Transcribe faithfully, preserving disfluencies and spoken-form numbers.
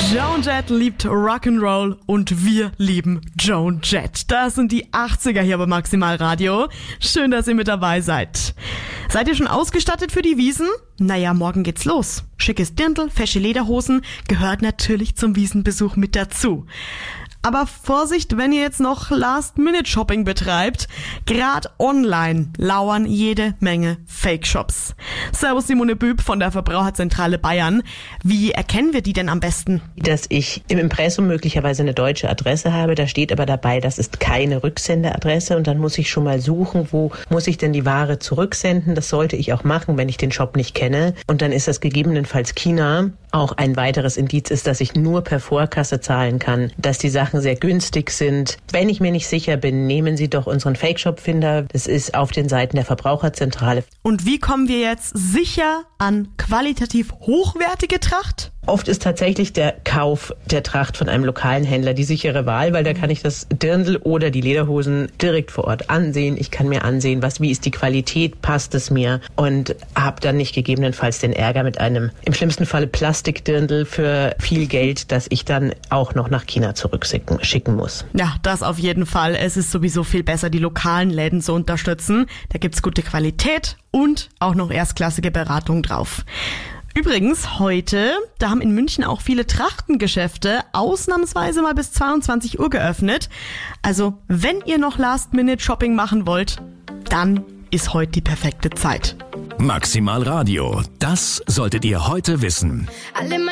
Joan Jett liebt Rock'n'Roll und wir lieben Joan Jett. Das sind die achtziger hier bei Maximal Radio. Schön, dass ihr mit dabei seid. Seid ihr schon ausgestattet für die Wiesn? Naja, morgen geht's los. Schickes Dirndl, fesche Lederhosen gehört natürlich zum Wiesenbesuch mit dazu. Aber Vorsicht, wenn ihr jetzt noch Last-Minute-Shopping betreibt. Gerade online lauern jede Menge Fake-Shops. Servus Simone Büb von der Verbraucherzentrale Bayern. Wie erkennen wir die denn am besten? Dass ich im Impressum möglicherweise eine deutsche Adresse habe, da steht aber dabei, das ist keine Rücksenderadresse und dann muss ich schon mal suchen, wo muss ich denn die Ware zurücksenden. Das sollte ich auch machen, wenn ich den Shop nicht kenne. Und dann ist das gegebenenfalls China. Auch ein weiteres Indiz ist, dass ich nur per Vorkasse zahlen kann, dass die Sachen sehr günstig sind. Wenn ich mir nicht sicher bin, nehmen Sie doch unseren Fake-Shop-Finder. Das ist auf den Seiten der Verbraucherzentrale. Und wie kommen wir jetzt sicher an qualitativ hochwertige Tracht? Oft ist tatsächlich der Kauf der Tracht von einem lokalen Händler die sichere Wahl, weil da kann ich das Dirndl oder die Lederhosen direkt vor Ort ansehen. Ich kann mir ansehen, was, wie ist die Qualität, passt es mir und habe dann nicht gegebenenfalls den Ärger mit einem, im schlimmsten Falle Plastikdirndl für viel Geld, das ich dann auch noch nach China zurückschicken schicken muss. Ja, das auf jeden Fall. Es ist sowieso viel besser, die lokalen Läden zu unterstützen. Da gibt's gute Qualität und auch noch erstklassige Beratung drauf. Übrigens, heute, da haben in München auch viele Trachtengeschäfte ausnahmsweise mal bis zweiundzwanzig Uhr geöffnet. Also, wenn ihr noch Last-Minute-Shopping machen wollt, dann ist heute die perfekte Zeit. Maximal Radio, das solltet ihr heute wissen.